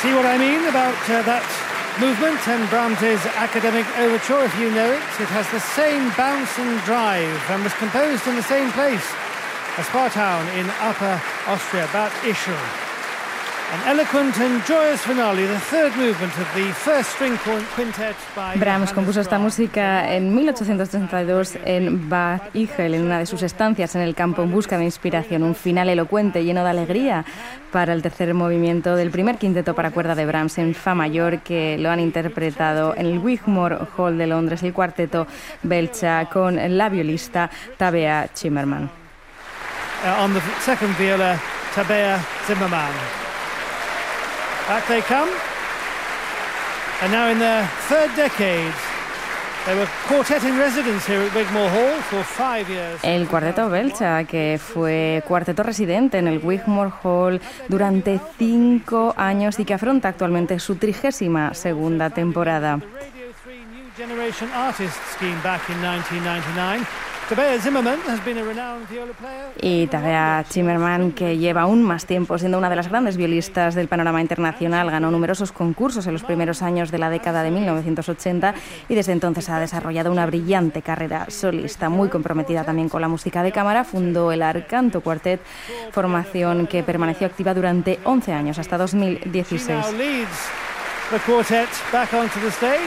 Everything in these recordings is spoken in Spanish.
See what I mean about that movement and Brahms's academic overture, if you know it. It has the same bounce and drive and was composed in the same place as Spartown in Upper Austria, Bad Ischl. An eloquent and joyous finale, the third movement of the first string quintet by Brahms compuso esta música en 1832 en Bad Ischl, en una de sus estancias en el campo en busca de inspiración. Un final elocuente, lleno de alegría para el tercer movimiento del primer quinteto para cuerda de Brahms en Fa mayor, que lo han interpretado en el Wigmore Hall de Londres, el cuarteto Belcha con la violista Tabea Zimmermann. On the second viola, Tabea Zimmermann. Back they come, and now in their third decade, they were quartet in residence here at Wigmore Hall for 5 years. El cuarteto Belcha, que fue cuarteto residente en el Wigmore Hall durante 5 años y que afronta actualmente su 32ª temporada. Radio 3 New Generation Artist Scheme back in 1999. Tabea Zimmermann has been a renowned viola player. Y Tabea Zimmermann, que lleva aún más tiempo siendo una de las grandes violistas del panorama internacional, ganó numerosos concursos en los primeros años de la década de 1980 y desde entonces ha desarrollado una brillante carrera solista, muy comprometida también con la música de cámara. Fundó el Arcanto Quartet, formación que permaneció activa durante 11 años, hasta 2016. She now leads the quartet back onto the stage.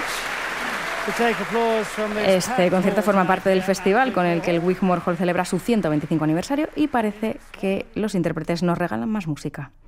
Este concierto forma parte del festival con el que el Wigmore Hall celebra su 125 aniversario y parece que los intérpretes nos regalan más música.